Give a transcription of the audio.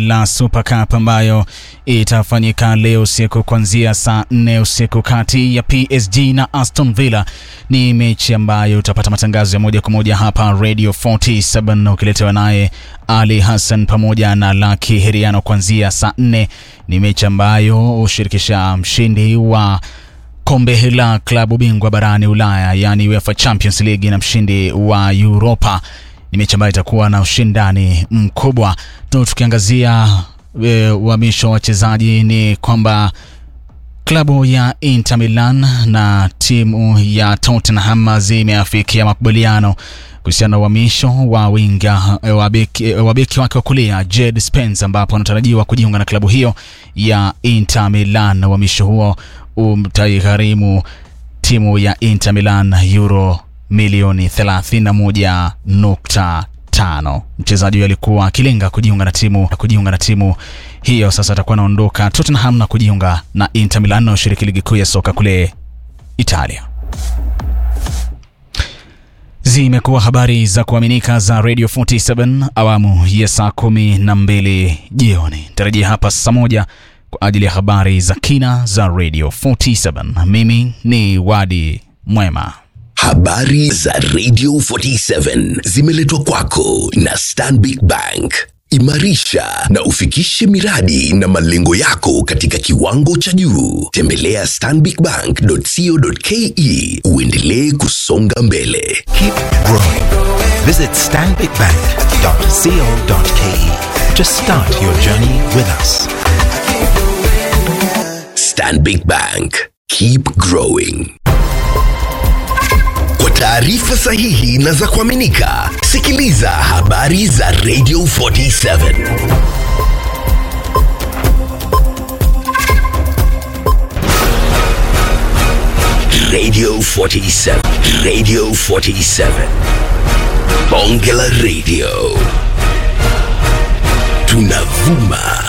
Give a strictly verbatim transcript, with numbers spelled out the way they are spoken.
la Super Cup ambayo itafanyika leo usiku kuanzia saa nne usiku kati ya P S G na Aston Villa. Ni mechi ambayo utapata matangazo ya moja kwa moja hapa Radio forty-seven ukiletewa naye Ali Hassan pamoja na Lucky Heriano kuanzia saa nne. Ni mechi ambayo ushirikisha mshindi wa kombe la klabu bingwa barani Ulaya, yani UEFA Champions League, na mshindi wa Europa. Ni mechi ambayo itakuwa na ushindani mkubwa. Tukiangazia e, uhamisho wa wachezaji ni kwamba klabu ya Inter Milan na timu ya Tottenham zimeafikia makubaliano kuhusiana na uhamisho wa winga wa beki wa beki wake wa kulia Jed Spence, ambapo anatarajiwa kujiunga na klabu hiyo ya Inter Milan. Uhamisho huo utagharimu timu ya Inter Milan euro milioni thelathini na moja nukta tano. Mchezaji huyo alikuwa akilenga kujiunga na timu kujiunga na timu hiyo, sasa atakuwa anaondoka Tottenham na kujiunga na Inter Milan na ushiriki ligi kuu ya soka kule Italia. Zimekuwa habari za kuaminika za Radio forty-seven awamu ya saa kumi na mbili jioni. Tarajia hapa saa moja kwa ajili ya habari za kina za Radio forty-seven. Mimi ni Wadi Mwema. Habari za Radio forty-seven zimeletwa kwako na Stanbic Bank. Imarisha na ufikishe miradi na malengo yako katika kiwango cha juu. Tembelea stanbic bank dot co dot ke uendelee kusonga mbele. Keep growing. Visit stanbic bank dot co dot ke to start your journey with us. Stanbic Bank. Keep growing. Kwa taarifa sahihi na za kuaminika, sikiliza habari za Radio forty-seven. Radio forty-seven. Radio forty-seven. Bonge la Radio. Tunavuma